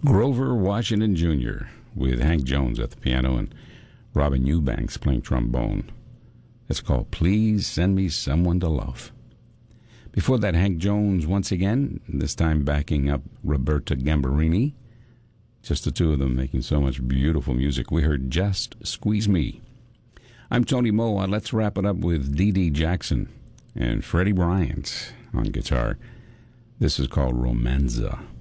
Grover Washington Jr. with Hank Jones at the piano and Robin Eubanks playing trombone. It's called Please Send Me Someone to Love. Before that, Hank Jones once again, this time backing up Roberta Gambarini. Just the two of them making so much beautiful music. We heard Just Squeeze Me. I'm Tony Moa. Let's wrap it up with Dee Dee Jackson and Freddie Bryant on guitar. This is called Romanza.